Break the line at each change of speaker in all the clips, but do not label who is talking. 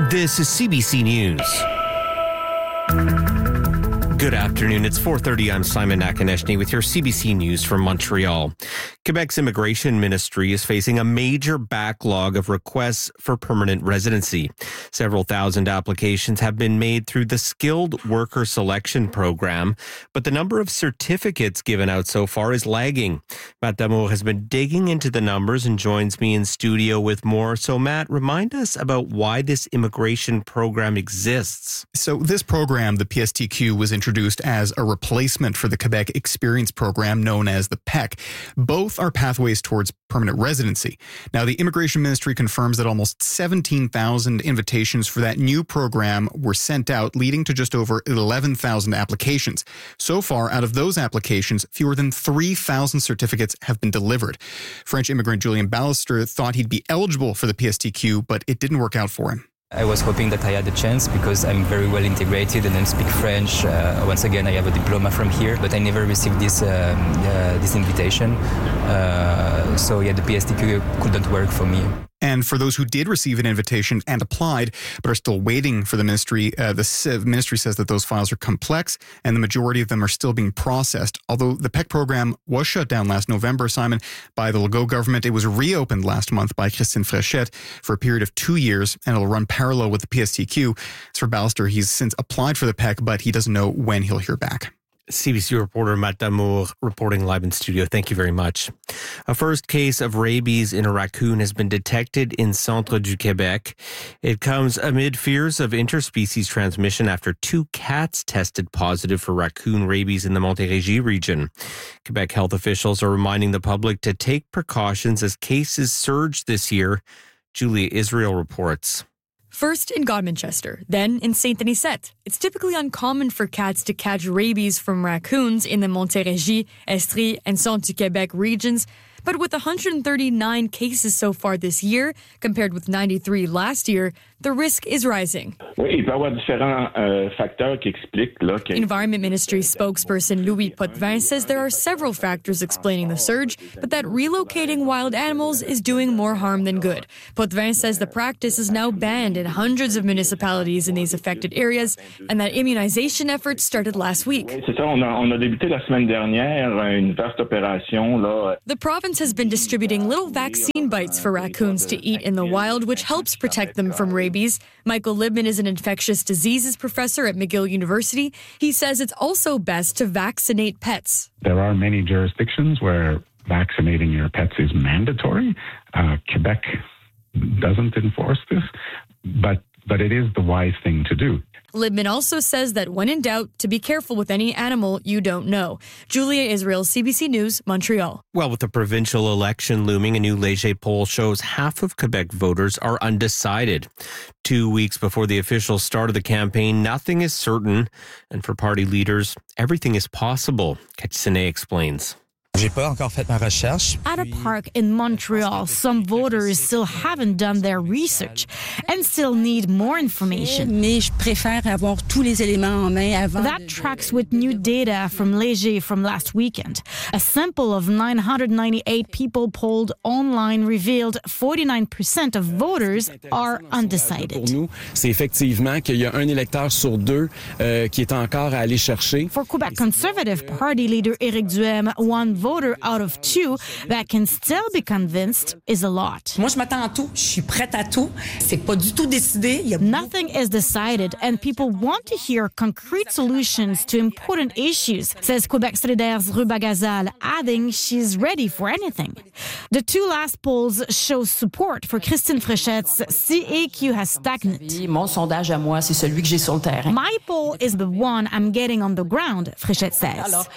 This is CBC News. Good afternoon. It's 4:30. I'm Simon Nakaneshny with your CBC News from Montreal. Quebec's immigration ministry is facing a major backlog of requests for permanent residency. Several thousand applications have been made through the Skilled Worker Selection Program, but the number of certificates given out so far is lagging. Matt Damour has been digging into the numbers and joins me in studio with more. So, Matt, remind us about why this immigration program exists.
So this program, the PSTQ, was introduced as a replacement for the Quebec Experience Program known as the PEC. Both are pathways towards permanent residency. Now, the Immigration Ministry confirms that almost 17,000 invitations for that new program were sent out, leading to just over 11,000 applications. So far, out of those applications, fewer than 3,000 certificates have been delivered. French immigrant Julien Ballister thought he'd be eligible for the PSTQ, but it didn't work out for him.
I was hoping that I had a chance because I'm very well integrated and I speak French. Once again, I have a diploma from here, but I never received this invitation. So the PSTQ couldn't work for me.
And for those who did receive an invitation and applied, but are still waiting for the ministry, the ministry says that those files are complex and the majority of them are still being processed. Although the PEC program was shut down last November, Simon, by the Legault government, it was reopened last month by Christine Fréchette for a period of 2 years, and it'll run parallel with the PSTQ. As for Ballister, he's since applied for the PEC, but he doesn't know when he'll hear back.
CBC reporter Matt Damour reporting live in studio. Thank you very much. A first case of rabies in a raccoon has been detected in Centre du Québec. It comes amid fears of interspecies transmission after 2 cats tested positive for raccoon rabies in the Montérégie region. Quebec health officials are reminding the public to take precautions as cases surge this year. Julia Israel reports.
First in Godmanchester, then in Saint-Anicette. It's typically uncommon for cats to catch rabies from raccoons in the Montérégie, Estrie, and Centre-du-Québec regions. But with 139 cases so far this year, compared with 93 last year, the risk is rising. Environment Ministry spokesperson Louis Potvin says there are several factors explaining the surge, but that relocating wild animals is doing more harm than good. Potvin says the practice is now banned in hundreds of municipalities in these affected areas, and that immunization efforts started last week. The province has been distributing little vaccine bites for raccoons to eat in the wild, which helps protect them from rabies. Michael Libman is an infectious diseases professor at McGill University. He says it's also best to vaccinate pets.
There are many jurisdictions where vaccinating your pets is mandatory. Quebec doesn't enforce this, but it is the wise thing to do.
Libman also says that when in doubt, to be careful with any animal you don't know. Julia Israel, CBC News, Montreal.
Well, with the provincial election looming, a new Léger poll shows half of Quebec voters are undecided. 2 weeks before the official start of the campaign, nothing is certain. And for party leaders, everything is possible. Katsine explains.
At a park in Montreal, some voters still haven't done their research and still need more information. That tracks with new data from Léger from last weekend. A sample of 998 people polled online revealed 49% of voters are undecided. For Quebec Conservative Party leader Éric Duhem, one voter out of 2 that can still be convinced is a lot. Nothing is decided and people want to hear concrete solutions to important issues, says Quebec Solidaires' Ruba Gazal, adding she's ready for anything. The 2 last polls show support for Christine Fréchette's CAQ has stagnant. My poll is the one I'm getting on the ground, Fréchette says.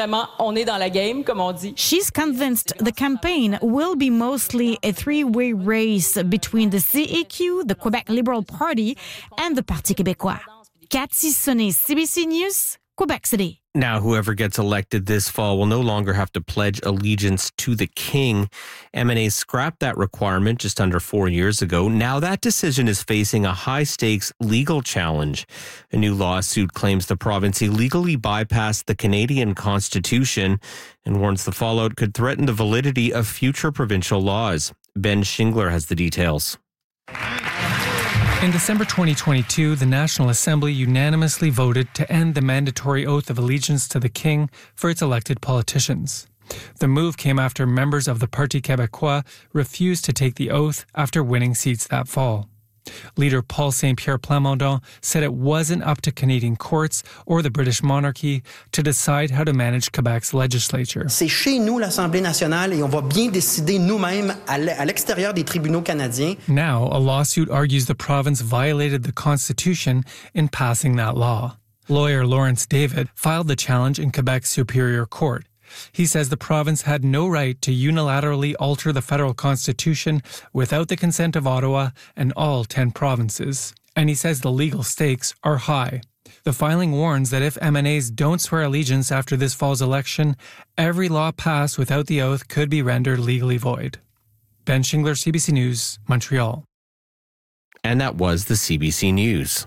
She's convinced the campaign will be mostly a 3-way race between the CAQ, the Quebec Liberal Party, and the Parti québécois. Cathy Sonnet, CBC News, Quebec City.
Now, whoever gets elected this fall will no longer have to pledge allegiance to the king. MNA scrapped that requirement just under 4 years ago. Now that decision is facing a high-stakes legal challenge. A new lawsuit claims the province illegally bypassed the Canadian Constitution and warns the fallout could threaten the validity of future provincial laws. Ben Shingler has the details.
In December 2022, the National Assembly unanimously voted to end the mandatory oath of allegiance to the King for its elected politicians. The move came after members of the Parti Québécois refused to take the oath after winning seats that fall. Leader Paul Saint-Pierre Plamondon said it wasn't up to Canadian courts or the British monarchy to decide how to manage Quebec's legislature.
C'est chez nous l'Assemblée nationale et on va bien décider nous-mêmes à l'extérieur des tribunaux canadiens.
Now, a lawsuit argues the province violated the Constitution in passing that law. Lawyer Lawrence David filed the challenge in Quebec's Superior Court. He says the province had no right to unilaterally alter the federal constitution without the consent of Ottawa and all 10 provinces. And he says the legal stakes are high. The filing warns that if MNAs don't swear allegiance after this fall's election, every law passed without the oath could be rendered legally void. Ben Shingler, CBC News, Montreal.
And that was the CBC News.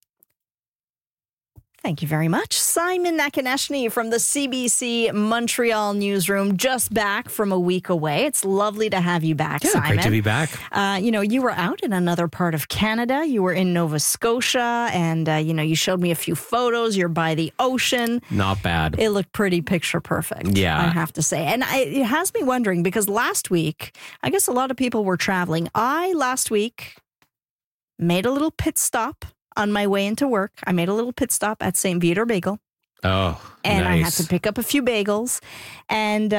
Thank you very much. Simon Nakaneshny from the CBC Montreal newsroom, just back from a week away. It's lovely to have you back, Simon.
Great to be back.
You were out in another part of Canada. You were in Nova Scotia, and, you showed me a few photos. You're by the ocean.
Not bad.
It looked pretty picture perfect,
yeah,
I have to say. And it has me wondering, because last week, I guess a lot of people were traveling. Last week, made a little pit stop. On my way into work, I made a little pit stop at St. Viator Bagel.
Oh,
and
nice.
I had to pick up a few bagels. And,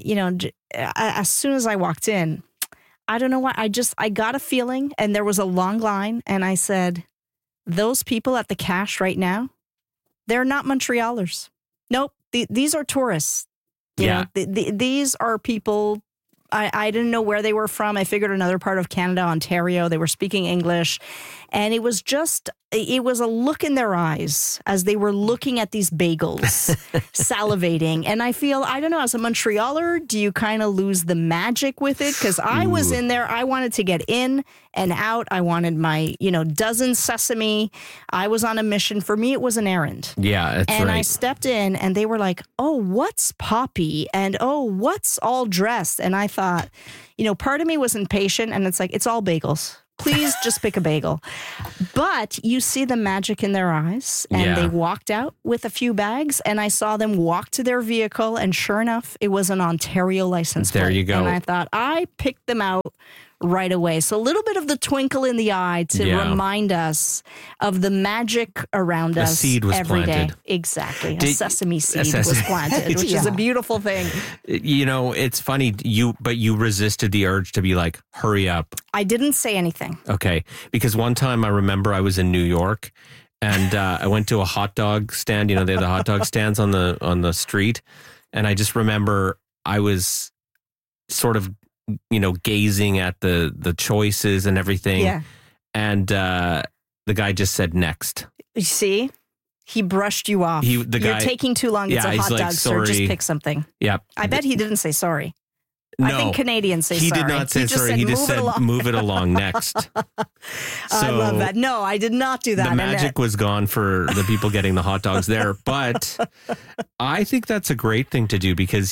as soon as I walked in, I don't know why, I got a feeling, and there was a long line. And I said, those people at the cash right now, they're not Montrealers. Nope. These are tourists. These are people. I didn't know where they were from. I figured another part of Canada, Ontario. They were speaking English. And it was a look in their eyes as they were looking at these bagels, salivating. And I feel, I don't know, as a Montrealer, do you kind of lose the magic with it? Because I was in there. I wanted to get in and out. I wanted my, dozen sesame. I was on a mission. For me, it was an errand.
Yeah, that's right.
And I stepped in and they were like, oh, what's Poppy? And oh, what's all dressed? And I thought, part of me was impatient and it's like, it's all bagels. Please just pick a bagel. But you see the magic in their eyes. And they walked out with a few bags. And I saw them walk to their vehicle. And sure enough, it was an Ontario license plate.
There you go.
And I thought, I picked them out right away. So a little bit of the twinkle in the eye to remind us of the magic around us.
A seed was
every
planted.
Day. Exactly. A sesame seed was planted, which is a beautiful thing.
It's funny, but you resisted the urge to be like, hurry up.
I didn't say anything.
Okay. Because one time I remember I was in New York and I went to a hot dog stand. They have the hot dog stands on the street. And I just remember I was sort of gazing at the choices and everything.
Yeah.
And the guy just said next.
You see? He brushed you off. You're taking too long. It's a hot dog, sir. Just pick something.
Yeah.
I bet he didn't say sorry.
No.
I think Canadians say
sorry.
He
did not say sorry. He just said, move it along next.
I love that. No, I did not do that.
The magic was gone for the people getting the hot dogs there. But I think that's a great thing to do because,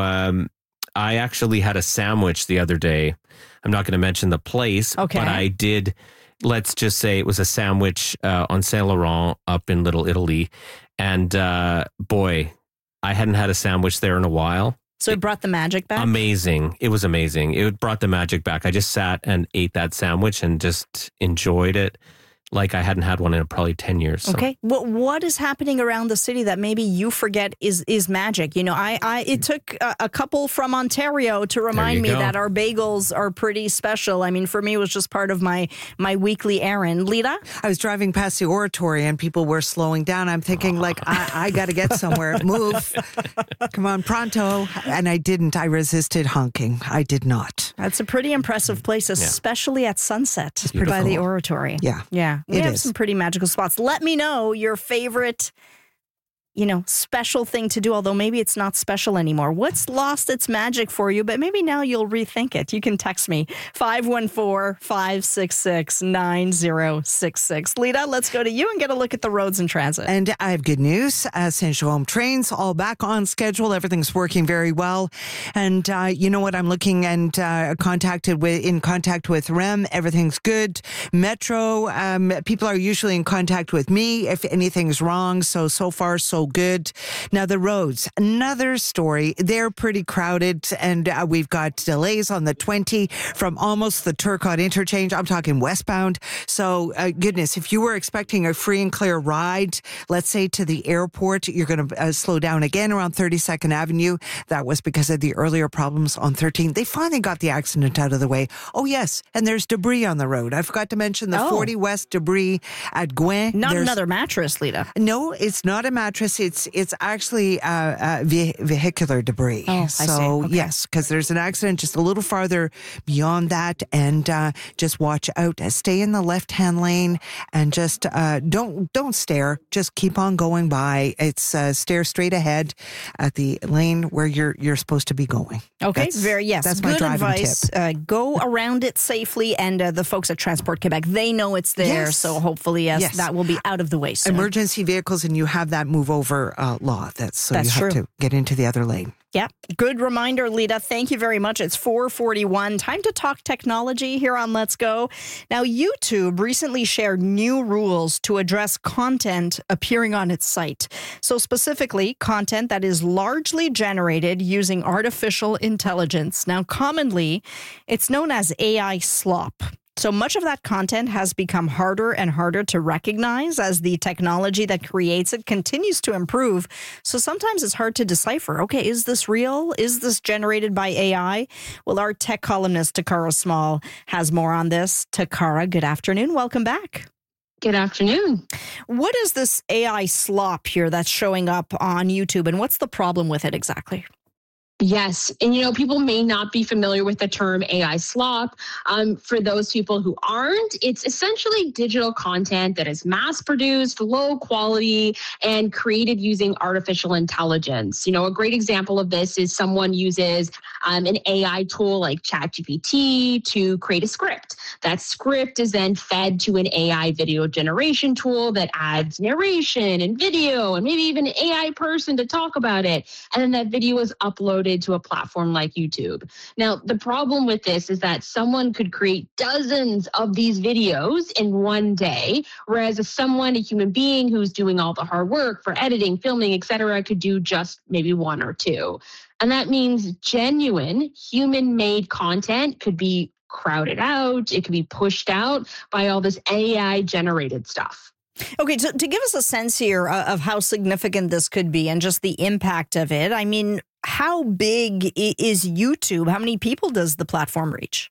I actually had a sandwich the other day. I'm not going to mention the place, but I did. Let's just say it was a sandwich on Saint Laurent up in Little Italy. And boy, I hadn't had a sandwich there in a while.
So it brought the magic back?
Amazing. It was amazing. It brought the magic back. I just sat and ate that sandwich and just enjoyed it like I hadn't had one in probably 10 years. So.
Okay. What is happening around the city that maybe you forget is magic? It took a couple from Ontario to remind me that our bagels are pretty special. I mean, for me, it was just part of my weekly errand. Lita?
I was driving past the Oratory and people were slowing down. I'm thinking I got to get somewhere. Move. Come on, pronto. And I didn't. I resisted honking. I did not.
That's a pretty impressive place, especially at sunset by the Oratory.
Yeah.
Yeah. We have some pretty magical spots. Let me know your favorite special thing to do, although maybe it's not special anymore. What's lost its magic for you, but maybe now you'll rethink it? You can text me 514-566-9066. Lita, let's go to you and get a look at the roads and transit.
And I have good news. Saint Jerome trains all back on schedule. Everything's working very well. And you know what? I'm looking and in contact with REM. Everything's good. Metro, people are usually in contact with me if anything's wrong. So far, so good. Now, the roads, another story. They're pretty crowded, and we've got delays on the 20 from almost the Turcotte interchange. I'm talking westbound. So, goodness, if you were expecting a free and clear ride, let's say to the airport, you're going to slow down again around 32nd Avenue. That was because of the earlier problems on 13. They finally got the accident out of the way. Oh, yes, and there's debris on the road. I forgot to mention the 40 West debris at Gouin.
Not another mattress, Lita.
No, it's not a mattress. It's actually vehicular debris.
Oh, so, I see. Okay.
Yes, because there's an accident just a little farther beyond that, and just watch out. Stay in the left-hand lane, and just don't stare. Just keep on going by. It's stare straight ahead at the lane where you're supposed to be going.
Okay, that's
my
good
driving
advice.
tip.
Go around it safely, and the folks at Transport Quebec, they know it's there, so hopefully that will be out of the way soon.
Emergency vehicles, and you have that move over law. That's you have
true.
to get into the other lane.
Yeah. Good reminder, Lita. Thank you very much. It's 4:41. Time to talk technology here on Let's Go. Now, YouTube recently shared new rules to address content appearing on its site. So specifically, content that is largely generated using artificial intelligence. Now, commonly, it's known as AI slop. So much of that content has become harder and harder to recognize as the technology that creates it continues to improve. So sometimes it's hard to decipher, okay, is this real? Is this generated by AI? Well, our tech columnist, Takara Small, has more on this. Takara, good afternoon. Welcome back.
Good afternoon.
What is this AI slop here that's showing up on YouTube, and what's the problem with it exactly?
Yes. And, people may not be familiar with the term AI slop. For those people who aren't, it's essentially digital content that is mass produced, low quality, and created using artificial intelligence. A great example of this is someone uses an AI tool like ChatGPT to create a script. That script is then fed to an AI video generation tool that adds narration and video and maybe even an AI person to talk about it. And then that video is uploaded to a platform like YouTube. Now, the problem with this is that someone could create dozens of these videos in one day, whereas a human being who's doing all the hard work for editing, filming, etc., could do just maybe one or two. And that means genuine human-made content could be crowded out, it could be pushed out by all this AI-generated stuff.
Okay, so to give us a sense here of how significant this could be and just the impact of it, I mean, how big is YouTube? How many people does the platform reach?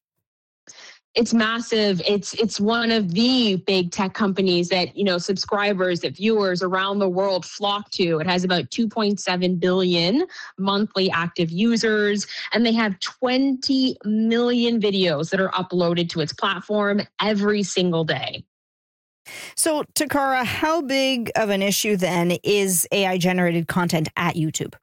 It's massive. It's one of the big tech companies that, subscribers, that viewers around the world flock to. It has about 2.7 billion monthly active users, and they have 20 million videos that are uploaded to its platform every single day.
So, Takara, how big of an issue then is AI-generated content at YouTube?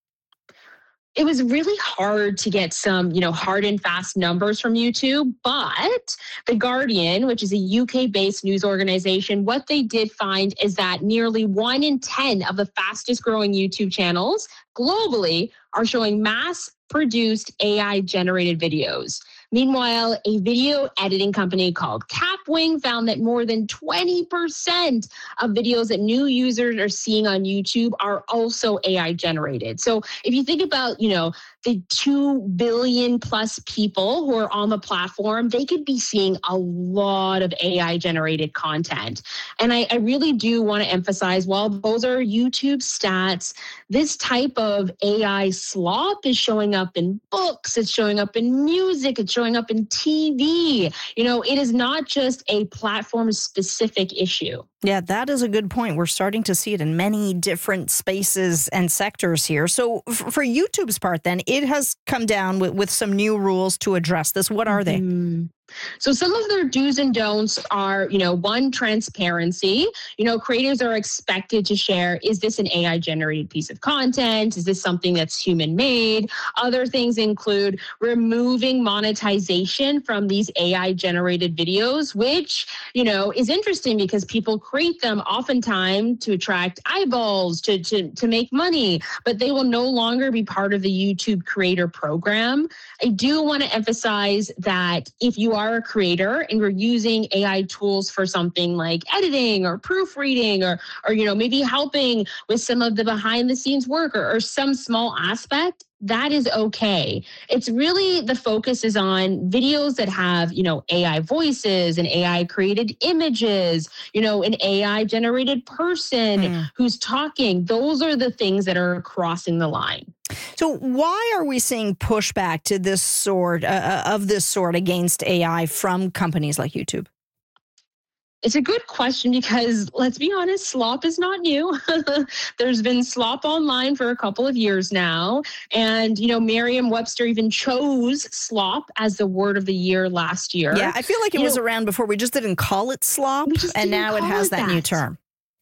It was really hard to get some, hard and fast numbers from YouTube, but The Guardian, which is a UK-based news organization, what they did find is that nearly 1 in 10 of the fastest growing YouTube channels globally are showing mass-produced AI-generated videos. Meanwhile, a video editing company called Capwing found that more than 20% of videos that new users are seeing on YouTube are also AI generated. So if you think about, the 2 billion plus people who are on the platform, they could be seeing a lot of AI generated content. And I really do want to emphasize, while those are YouTube stats, this type of AI slop is showing up in books, it's showing up in music, it's showing up in TV. It is not just a platform specific issue.
Yeah, that is a good point. We're starting to see it in many different spaces and sectors here. So for YouTube's part, then, it has come down with some new rules to address this. What are they?
So some of their do's and don'ts are, one, transparency. Creators are expected to share, is this an AI generated piece of content? Is this something that's human made? Other things include removing monetization from these AI generated videos, which, is interesting because people create them oftentimes to attract eyeballs, to make money, but they will no longer be part of the YouTube creator program. I do want to emphasize that if you are a creator and you're using AI tools for something like editing or proofreading or maybe helping with some of the behind the scenes work or some small aspect, that is okay. It's really the focus is on videos that have, AI voices and AI created images, an AI generated person who's talking. Those are the things that are crossing the line.
So why are we seeing pushback to this sort against AI from companies like YouTube?
It's a good question because, let's be honest, slop is not new. There's been slop online for a couple of years now. And, Merriam-Webster even chose slop as the word of the year last year.
Yeah, I feel like it was around before. We just didn't call it slop, and now it has that new term.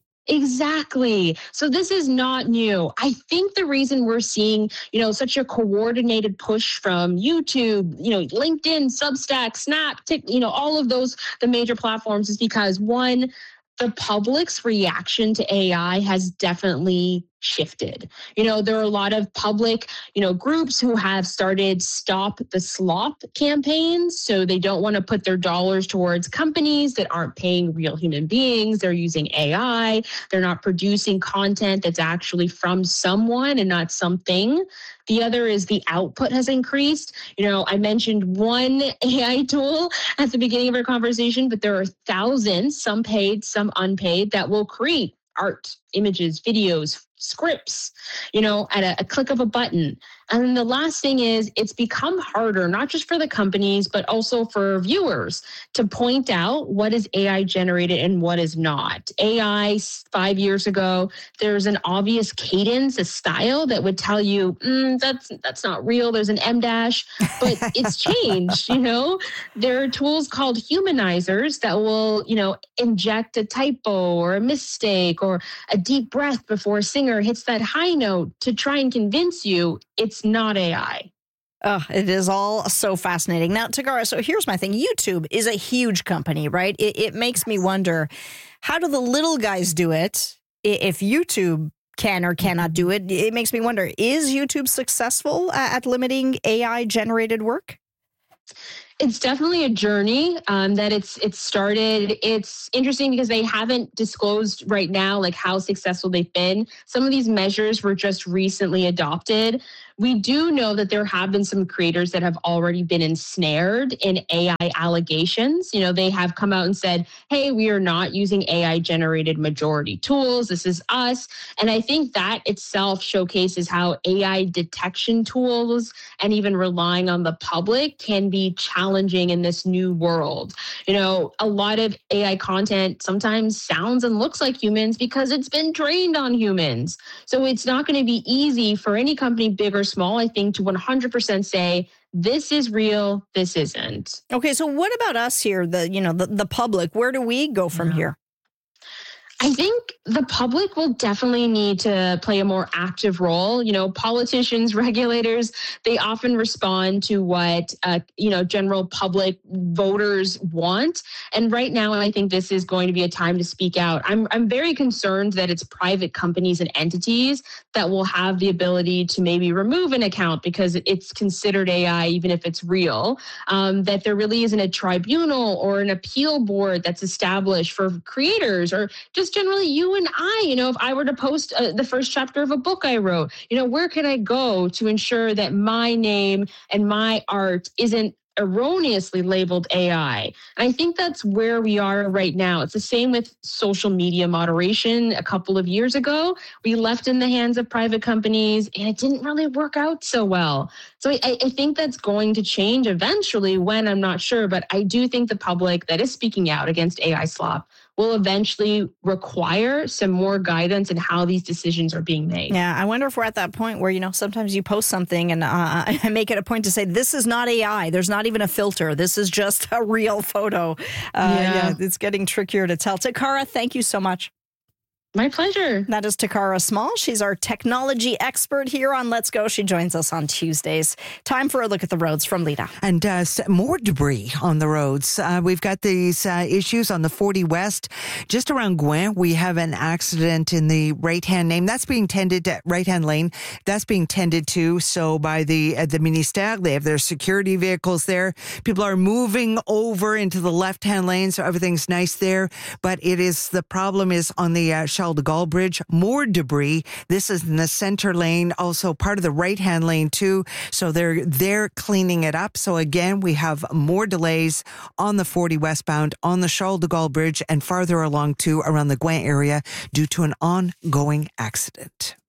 Exactly. So this is not new. I think the reason we're seeing, such a coordinated push from YouTube, LinkedIn, Substack, Snap, all of those, the major platforms is because one, the public's reaction to AI has definitely shifted. There are a lot of public, groups who have started Stop the Slop campaigns. So they don't want to put their dollars towards companies that aren't paying real human beings. They're using AI. They're not producing content that's actually from someone and not something. The other is the output has increased. I mentioned one AI tool at the beginning of our conversation, but there are thousands, some paid, some unpaid, that will create art, images, videos, scripts, at a click of a button. And then the last thing is it's become harder, not just for the companies, but also for viewers to point out what is AI generated and what is not. AI 5 years ago, there's an obvious cadence, a style that would tell you, that's not real. There's an M dash, but it's changed, There are tools called humanizers that will, inject a typo or a mistake or a deep breath before a singer hits that high note to try and convince you it's not AI.
Oh, it is all so fascinating. Now, Tagara, so here's my thing. YouTube is a huge company, right? It makes me wonder, how do the little guys do it? If YouTube can or cannot do it, it makes me wonder, is YouTube successful at limiting AI-generated work?
It's definitely a journey that it's started. It's interesting because they haven't disclosed right now like how successful they've been. Some of these measures were just recently adopted. We do know that there have been some creators that have already been ensnared in AI allegations. They have come out and said, hey, we are not using AI generated majority tools. This is us. And I think that itself showcases how AI detection tools and even relying on the public can be challenging in this new world. A lot of AI content sometimes sounds and looks like humans because it's been trained on humans. So it's not going to be easy for any company, big or small, I think, to 100% say, this is real, this isn't.
Okay, so what about us here, the public? Where do we go from here?
I think the public will definitely need to play a more active role. Politicians, regulators, they often respond to what, general public voters want. And right now, I think this is going to be a time to speak out. I'm very concerned that it's private companies and entities that will have the ability to maybe remove an account because it's considered AI, even if it's real, that there really isn't a tribunal or an appeal board that's established for creators or just generally you and I, if I were to post the first chapter of a book I wrote, where can I go to ensure that my name and my art isn't erroneously labeled AI? And I think that's where we are right now. It's the same with social media moderation. A couple of years ago, we left in the hands of private companies and it didn't really work out so well. So I think that's going to change eventually when, I'm not sure, but I do think the public that is speaking out against AI slop will eventually require some more guidance in how these decisions are being made.
Yeah, I wonder if we're at that point where, sometimes you post something and I make it a point to say, this is not AI. There's not even a filter. This is just a real photo. Yeah, it's getting trickier to tell. Takara, thank you so much.
My pleasure.
That is Takara Small. She's our technology expert here on Let's Go. She joins us on Tuesdays. Time for a look at the roads from Lita.
And more debris on the roads. We've got these issues on the 40 West. Just around Gouin, we have an accident in the right-hand lane. That's being tended to, right-hand lane. That's being tended to. So by the Ministère, they have their security vehicles there. People are moving over into the left-hand lane, so everything's nice there. But the problem is on the Charles de Gaulle Bridge, more debris. This is in the center lane, also part of the right-hand lane too. So they're cleaning it up. So again, we have more delays on the 40 westbound on the Charles de Gaulle Bridge and farther along too around the Gouin area due to an ongoing accident.